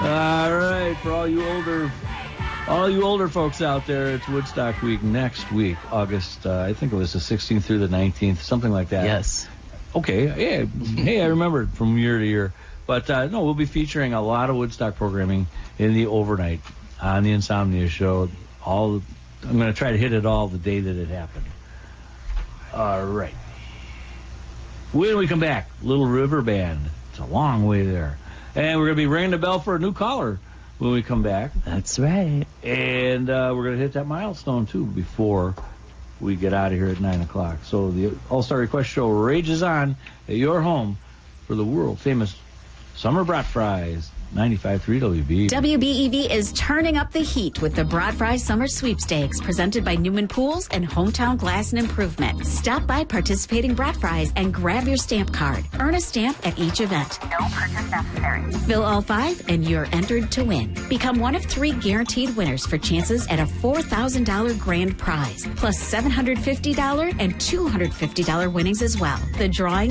All right, for all you older folks out there, it's Woodstock week next week, August. I think it was the 16th through the 19th, something like that. Yes. Okay. Hey, I remember it from year to year. But no, we'll be featuring a lot of Woodstock programming in the overnight on the Insomnia Show. I'm going to try to hit it all the day that it happened. All right. When we come back, Little River Band. It's a long way there. And we're going to be ringing the bell for a new caller when we come back. That's right. And we're going to hit that milestone, too, before we get out of here at 9 o'clock. So the All-Star Request Show rages on at your home for the world-famous Summer Brat Fries. 95.3 WB. WBEV is turning up the heat with the Brat Fries Summer Sweepstakes presented by Newman Pools and Hometown Glass and Improvement. Stop by participating Brat Fries and grab your stamp card. Earn a stamp at each event. No purchase necessary. Fill all 5 and you're entered to win. Become one of 3 guaranteed winners for chances at a $4,000 grand prize, plus $750 and $250 winnings as well. The drawing